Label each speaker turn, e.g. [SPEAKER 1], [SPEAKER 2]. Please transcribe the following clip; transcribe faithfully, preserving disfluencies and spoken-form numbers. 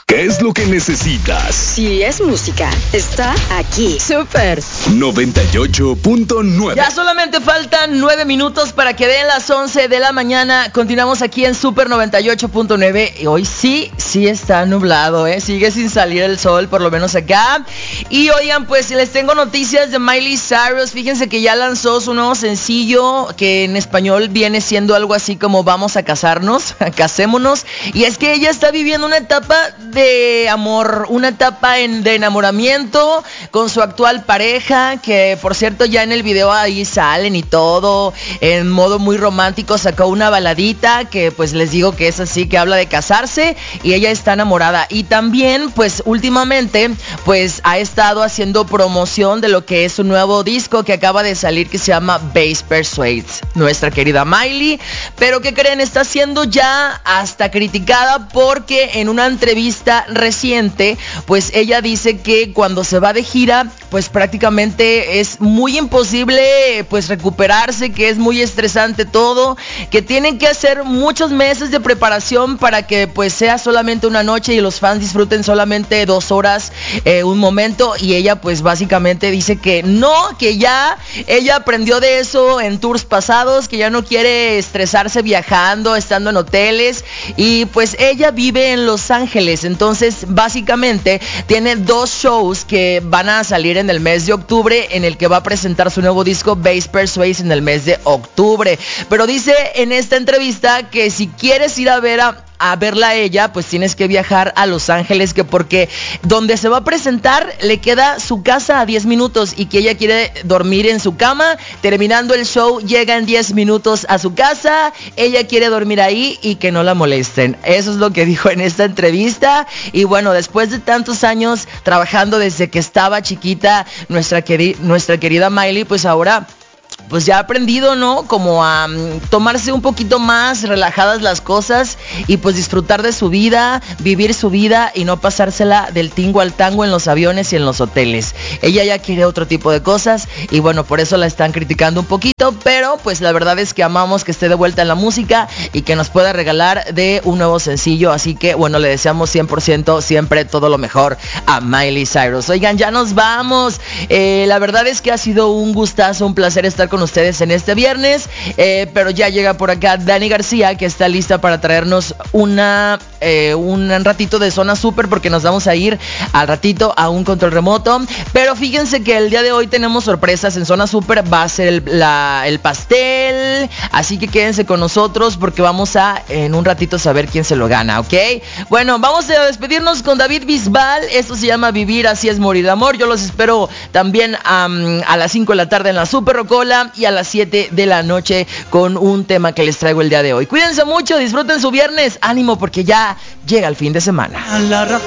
[SPEAKER 1] ¿Qué es lo que necesitas?
[SPEAKER 2] Si es música, está aquí. Super
[SPEAKER 1] noventa y ocho punto nueve.
[SPEAKER 3] Ya solamente faltan nueve minutos para que den las once de la mañana. Continuamos aquí en Super noventa y ocho punto nueve. Y hoy sí, sí está nublado, ¿eh? Sigue sin salir el sol, por lo menos acá. Y oigan, pues les tengo noticias de Miley Cyrus. Fíjense que ya lanzó su nuevo sencillo, que en español viene siendo algo así como vamos a casarnos, casémonos. Y es que ella está viviendo una etapa de de amor, una etapa en, de enamoramiento con su actual pareja, que por cierto ya en el video ahí salen y todo, en modo muy romántico, sacó una baladita que pues les digo que es así, que habla de casarse y ella está enamorada. Y también pues últimamente pues ha estado haciendo promoción de lo que es su nuevo disco que acaba de salir, que se llama Bass Persuades, nuestra querida Miley. Pero ¿qué creen? Está siendo ya hasta criticada porque en una entrevista reciente, pues ella dice que cuando se va de gira, pues prácticamente es muy imposible pues recuperarse, que es muy estresante todo, que tienen que hacer muchos meses de preparación para que pues sea solamente una noche y los fans disfruten solamente dos horas, eh, un momento, y ella pues básicamente dice que no, que ya ella aprendió de eso en tours pasados, que ya no quiere estresarse viajando, estando en hoteles, y pues ella vive en Los Ángeles. Entonces, básicamente, tiene dos shows que van a salir en el mes de octubre, en el que va a presentar su nuevo disco Bass Persuades en el mes de octubre. Pero dice en esta entrevista que si quieres ir a ver a a verla a ella, pues tienes que viajar a Los Ángeles, que porque donde se va a presentar le queda su casa a diez minutos y que ella quiere dormir en su cama. Terminando el show, llega en diez minutos a su casa, ella quiere dormir ahí y que no la molesten. Eso es lo que dijo en esta entrevista. Y bueno, después de tantos años trabajando desde que estaba chiquita, nuestra, queri- nuestra querida Miley, pues ahora pues ya ha aprendido, ¿no? Como a um, tomarse un poquito más relajadas las cosas y pues disfrutar de su vida, vivir su vida y no pasársela del tingo al tango en los aviones y en los hoteles. Ella ya quiere otro tipo de cosas y bueno, por eso la están criticando un poquito, pero pues la verdad es que amamos que esté de vuelta en la música y que nos pueda regalar de un nuevo sencillo, así que bueno, le deseamos cien por ciento siempre todo lo mejor a Miley Cyrus. Oigan, ya nos vamos. Eh, la verdad es que ha sido un gustazo, un placer estar con ustedes en este viernes, eh, pero ya llega por acá Dani García, que está lista para traernos una eh, un ratito de Zona Super, porque nos vamos a ir al ratito a un control remoto. Pero fíjense que el día de hoy tenemos sorpresas en Zona Super. Va a ser el, la, el pastel, así que quédense con nosotros porque vamos a en un ratito saber quién se lo gana, ¿ok? Bueno, vamos a despedirnos con David Bisbal. Esto se llama Vivir así es morir de amor. Yo los espero también um, a las cinco de la tarde en la Super Rocola y a las siete de la noche con un tema que les traigo el día de hoy. Cuídense mucho, disfruten su viernes, ánimo porque ya llega el fin de semana.